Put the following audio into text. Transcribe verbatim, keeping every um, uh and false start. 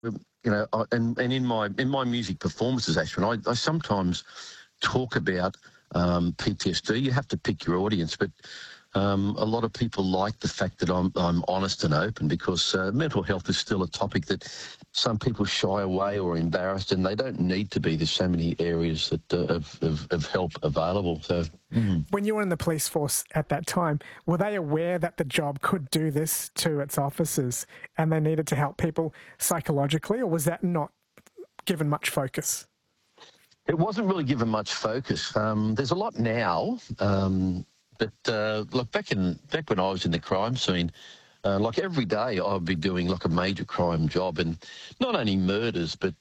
you know, I, and and in my in my music performances, actually, I, I sometimes talk about um, P T S D. You have to pick your audience, but um, a lot of people like the fact that I'm I'm honest and open, because uh, mental health is still a topic that some people shy away or are embarrassed, and they don't need to be. There's so many areas that uh, of, of of help available. So. Mm. When you were in the police force at that time, were they aware that the job could do this to its officers and they needed to help people psychologically, or was that not given much focus? It wasn't really given much focus. Um, there's a lot now, um, but uh, look, back in back when I was in the crime scene, uh, like every day I'd be doing like a major crime job, and not only murders, but